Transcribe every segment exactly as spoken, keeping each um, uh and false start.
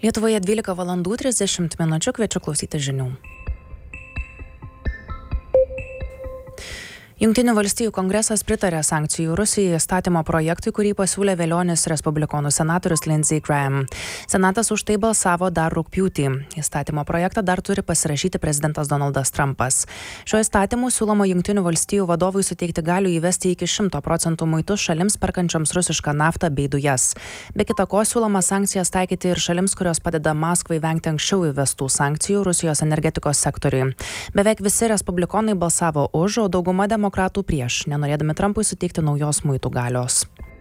Lietuvoje dvylika valandų trisdešimt minučių, kviečiu klausyti žinių. Jungtinių valstijų kongresas pritarė sankcijų Rusijai įstatymo projektui, kurį pasiūlė Velionis respublikonų senatorius Lindsey Graham. Senatas už tai balsavo dar rugpjūtį. Įstatymo projektą dar turi pasirašyti prezidentas Donaldas Trumpas. Šiuo įstatymu siūloma Jungtinių valstijų vadovui suteikti galių įvesti iki šimto procentų muitus šalims perkančioms rusišką naftą bei dujas. Be kita ko, siūloma sankcijas taikyti ir šalims, kurios padeda Maskvai vengti anksčiau įvestų sankcijų Rusijos energetikos sektoriui. Beveik visi respublikonai balsavo už, o dauguma demokratų demokratų prieš, nenorėdami Trumpui suteikti naujos muitų galios.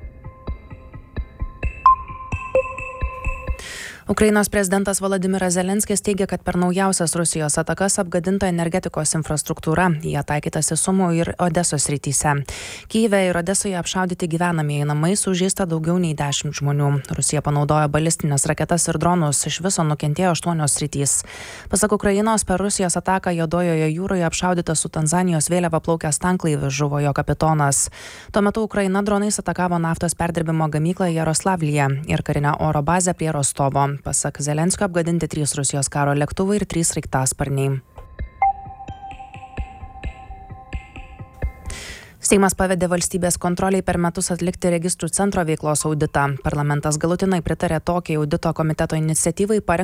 Ukrainos prezidentas Volodymyras Zelenskis teigia, kad per naujausias Rusijos atakas apgadinta energetikos infrastruktūra, jie taikytasi Sumų ir Odesos srityse. Kyjive ir Odesoje apšaudyti gyvenamieji namai, sužeista daugiau nei dešimt žmonių. Rusija panaudojo balistinės raketas ir dronus, iš viso nukentėjo aštuonios sritys. Pasak Ukrainos, per Rusijos ataką Juodojoje jūroje apšaudytas su Tanzanijos vėliava plaukęs tanklaivis, žuvo jo kapitonas. Tuo metu Ukraina dronais atakavo naftos perdirbimo gamyklą Jaroslavlyje ir karinę oro bazę prie Rostovo. Pasak Zelenskio, apgadinti trys Rusijos karo lėktuvai ir trys sraigtasparniai. Seimas pavedė valstybės kontroliai per metus atlikti registrų centro veiklos auditą. Parlamentas galutinai pritarė tokiai audito komiteto iniciatyvai,